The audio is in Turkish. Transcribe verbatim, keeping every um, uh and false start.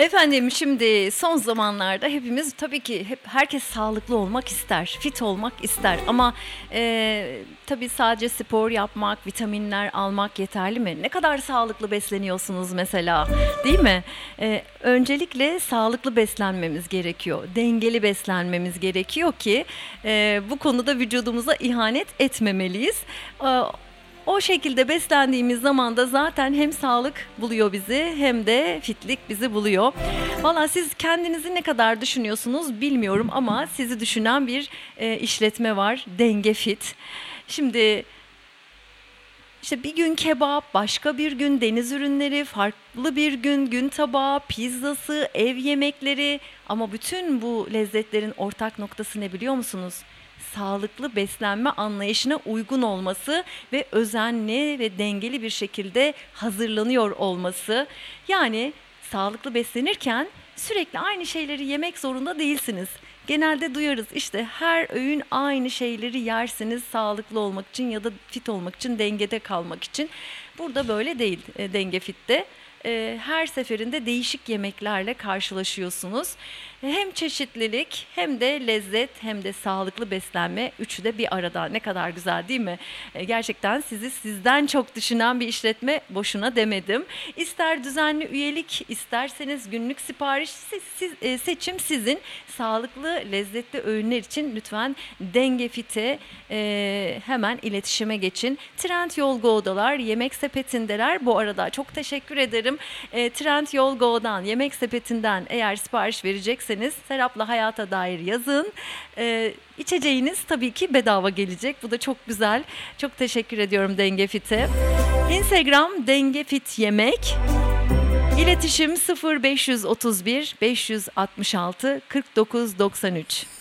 Efendim şimdi son zamanlarda hepimiz tabii ki hep herkes sağlıklı olmak ister, fit olmak ister ama e, tabii sadece spor yapmak, vitaminler almak yeterli mi? Ne kadar sağlıklı besleniyorsunuz mesela, değil mi? E, öncelikle sağlıklı beslenmemiz gerekiyor, dengeli beslenmemiz gerekiyor ki e, bu konuda vücudumuza ihanet etmemeliyiz. E, O şekilde beslendiğimiz zaman da zaten hem sağlık buluyor bizi hem de fitlik bizi buluyor. Valla siz kendinizi ne kadar düşünüyorsunuz bilmiyorum ama sizi düşünen bir e, işletme var, Denge Fit. Şimdi işte bir gün kebap, başka bir gün deniz ürünleri, farklı bir gün gün tabağı, pizzası, ev yemekleri ama bütün bu lezzetlerin ortak noktası ne biliyor musunuz? Sağlıklı beslenme anlayışına uygun olması ve özenli ve dengeli bir şekilde hazırlanıyor olması. Yani sağlıklı beslenirken sürekli aynı şeyleri yemek zorunda değilsiniz. Genelde duyarız işte her öğün aynı şeyleri yersiniz sağlıklı olmak için ya da fit olmak için, dengede kalmak için. Burada böyle değil e, Denge Fit'te. E, her seferinde değişik yemeklerle karşılaşıyorsunuz. Hem çeşitlilik hem de lezzet hem de sağlıklı beslenme üçü de bir arada. Ne kadar güzel değil mi? E, gerçekten sizi sizden çok düşünen bir işletme, boşuna demedim. İster düzenli üyelik, isterseniz günlük sipariş, siz, siz, e, seçim sizin. Sağlıklı, lezzetli öğünler için lütfen Denge Fit'e e, hemen iletişime geçin. Trendyol Go'dalar, Yemek Sepeti'ndeler. Bu arada çok teşekkür ederim. E, Trendyol Go'dan, Yemek Sepeti'nden eğer sipariş verecekseniz Serap'la Hayata Dair yazın. E, içeceğiniz tabii ki bedava gelecek. Bu da çok güzel. Çok teşekkür ediyorum Denge Fit'e. Instagram Denge Fit Yemek. İletişim sıfır beş otuz bir beş altı altı kırk dokuz doksan üç.